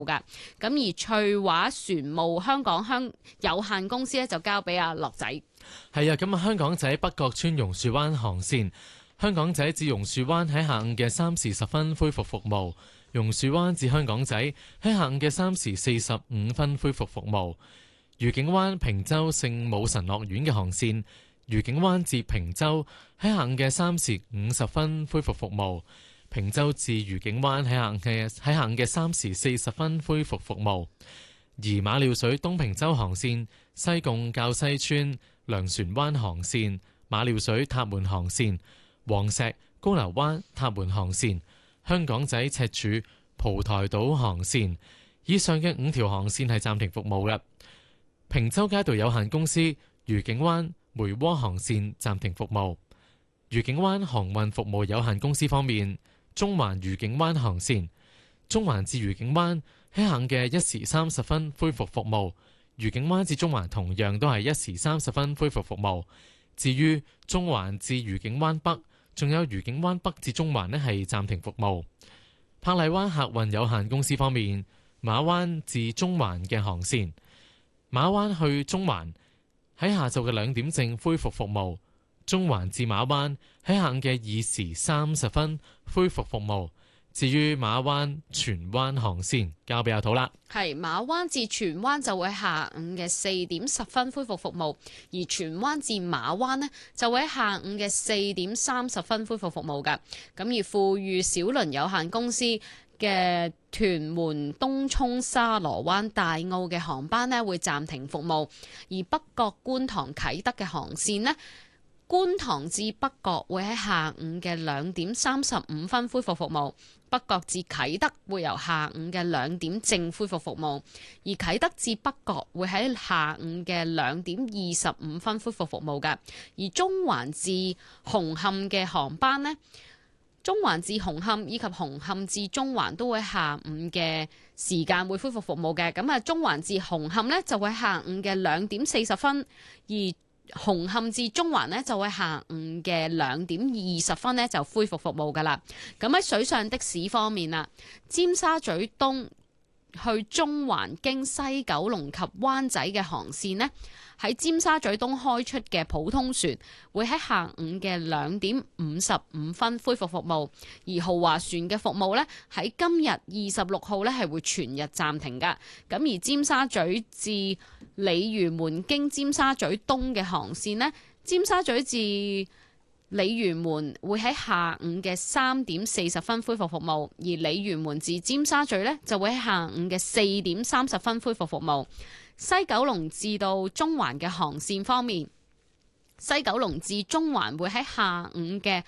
噶。咁而翠華船務香港有限公司咧就交俾阿樂仔。 係啊，咁啊，香港仔北角村榕樹灣航線，香港仔至榕樹灣喺下午嘅3時10分恢復服務，榕樹灣至香港仔喺下午嘅3時45分恢復服務。愉景灣坪洲聖母神樂園嘅航線，愉景灣至坪洲喺下午嘅3時50分恢復服務，坪洲至愉景灣喺下午嘅3時40分恢復服務。而馬料水東坪洲航線、西貢滘西村糧船灣航線、馬料水塔門航線、黃石高樓灣塔門航線、香港仔赤柱蒲台島航線，以上嘅5條航線係暫停服務嘅。坪洲街道有限公司愉景灣梅窩航線暫停服務。愉景灣航運服務有限公司方面，中環愉景灣航線，中環至愉景灣喺下午嘅1時30分恢復服務，愉景灣至中環同樣都係1時30分恢復服務。至於中環至愉景灣北，仲有愉景灣北至中環呢係暫停服務。珀麗灣客運有限公司方面，馬灣至中環嘅航線，馬灣去中環喺下晝嘅2點正恢復服務，中環至馬灣喺下午嘅2時30分恢復服務。至於馬灣荃灣航線，交俾阿土啦。 係馬灣至荃灣就會喺下午嘅4點10分恢復服務，而荃灣至馬灣呢就會喺下午嘅4點30分恢復服務㗎。咁而富裕小輪有限公司嘅屯門東涌沙螺灣大澳嘅航班呢會暫停服務，而北角觀塘啟德嘅航線呢，觀塘至北角會喺下午嘅2點35分恢復服務，北角至啟德會由下午嘅2點正恢復服務，而啟德至北角會喺下午嘅2點25分恢復服務㗎。而中環至紅磡嘅航班呢，中環至紅磡以及紅磡至中環都會下午嘅時間會恢復服務嘅。咁啊，中環至紅磡呢就會喺下午嘅2點40分，而紅磡至中環呢就會下午嘅2點20分呢就恢復服務㗎啦。咁喺水上的士方面啦，尖沙咀東去中環經西九龍及灣仔嘅航線呢，喺尖沙咀東開出嘅普通船會喺下午嘅2點55分恢復服務，而豪華船嘅服務呢，喺今日26號呢係會全日暫停㗎。咁而尖沙咀至鯉魚門經尖沙咀東嘅航線呢，尖沙咀至鯉魚門會喺下午嘅3點40分恢復服務，而鯉魚門至尖沙咀呢就會喺下午嘅4點30分恢復服務。西九龍至到中環嘅航線方面，西九龍至中環會喺下午嘅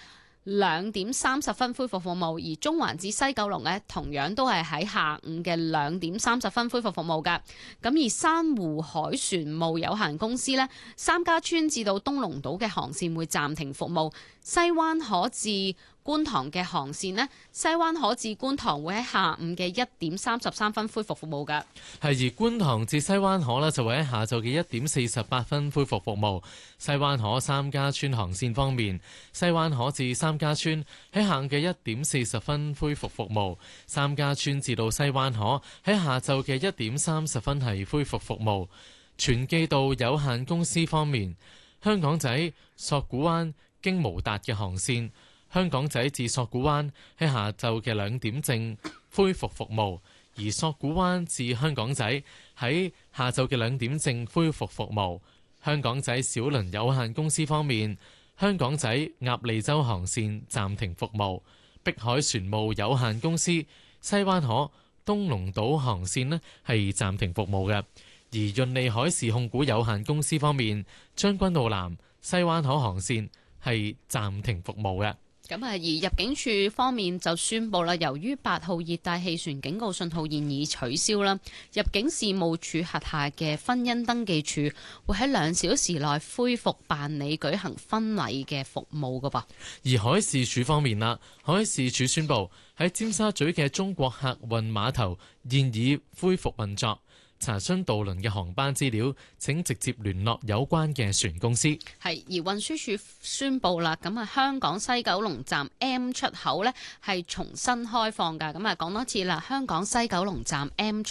2點30分恢復服務，而中環至西九龍呢同樣都係喺下午嘅2點30分恢復服務㗎。咁而珊瑚海船務有限公司呢，三家村至到東龍島嘅航線會暫停服務，西灣河至觀塘嘅航線呢，西灣河至觀塘會喺下午嘅1點33分恢復服務㗎。 係，而觀塘至西灣河呢，就會喺下晝嘅1點48分恢復服務。西灣河三家村航線方面，西灣河至三家村喺下午嘅1點40分恢復服務，三家村至到西灣河喺下晝嘅1點30分係恢復服務。全記道有限公司方面，香港仔索罟灣經無達嘅航線，香港仔至索罟灣喺下晝嘅2點正恢復服務，而索罟灣至香港仔喺下晝嘅2點正恢復服務。香港仔小輪有限公司方面，香港仔鴨脷洲航線暫停服務，碧海船務有限公司西灣河東龍島航線呢係暫停服務嘅。而潤利海事控股有限公司方面，將軍澳南西灣河航線係暫停服務嘅。 咁而入境處方面就宣布啦，由於8號熱帶氣旋警告信號現已取消啦，入境事務處轄下嘅婚姻登記處會喺2小時內恢復辦理舉行婚禮嘅服務噶噃。 而海事處方面啦，海事處宣布喺尖沙咀嘅中國客運碼頭現已恢復運作， 查詢渡輪嘅航班資料，請直接聯絡有關嘅船公司。 係，而運輸署宣布啦，咁啊香港西九龍站 M 出口呢係重新開放㗎。咁啊講多次啦，香港西九龍站 M 出